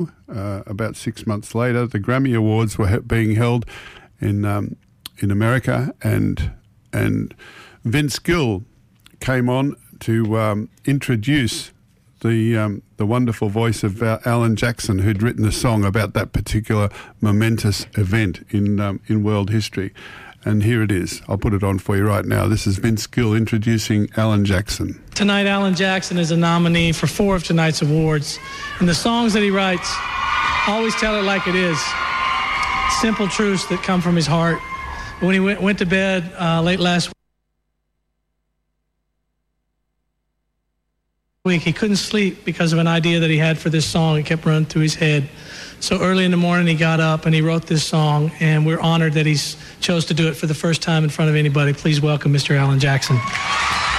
About 6 months later, the Grammy Awards were being held in America, and Vince Gill came on to introduce the wonderful voice of Alan Jackson, who'd written a song about that particular momentous event in world history. And here it is. I'll put it on for you right now. This is Vince Gill introducing Alan Jackson. Tonight, Alan Jackson is a nominee for 4 of tonight's awards. And the songs that he writes always tell it like it is. Simple truths that come from his heart. When he went to bed late last week, he couldn't sleep because of an idea that he had for this song. It kept running through his head. So early in the morning, he got up and he wrote this song, and we're honored that he chose to do it for the first time in front of anybody. Please welcome Mr. Alan Jackson.